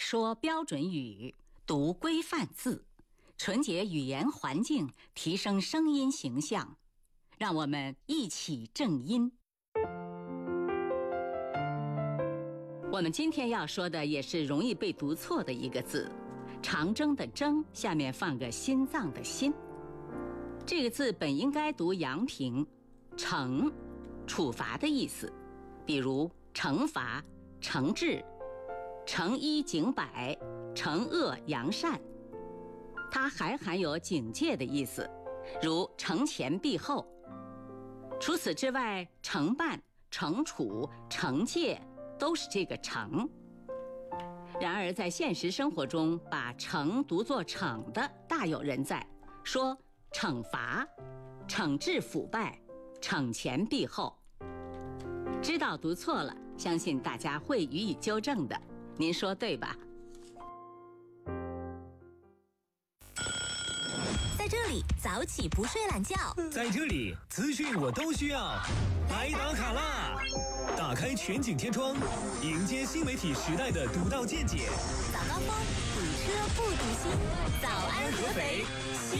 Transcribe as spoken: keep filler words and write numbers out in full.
说标准语，读规范字，纯洁语言环境，提升声音形象。让我们一起正音。我们今天要说的也是容易被读错的一个字，长征的征下面放个心脏的心。这个字本应该读阳平，惩，处罚的意思，比如惩罚、惩治、惩一警百、惩恶扬善。它还含有警戒的意思，如惩前毖后。除此之外，惩办、惩处、惩戒都是这个惩。然而在现实生活中，把惩读作惩的大有人在，说惩罚、惩治腐败、惩前毖后。知道读错了，相信大家会予以纠正的，您说对吧？ 在这里早起不睡懒觉， 在这里资讯我都需要，来打卡啦！打开全景天窗，迎接新媒体时代的独到见解。 早高峰，堵车不堵心。早安合肥，